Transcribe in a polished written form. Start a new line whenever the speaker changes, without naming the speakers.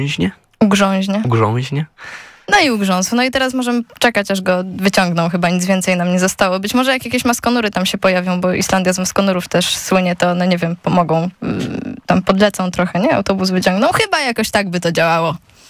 Ugrząźnie.
Ugrząźnie.
No i ugrzązł. No i teraz możemy czekać, aż go wyciągną. Chyba nic więcej nam nie zostało. Być może jak jakieś maskonury tam się pojawią, bo Islandia z maskonurów też słynie, to no nie wiem, pomogą. Tam podlecą trochę, nie? Autobus wyciągną. Chyba jakoś tak by to działało.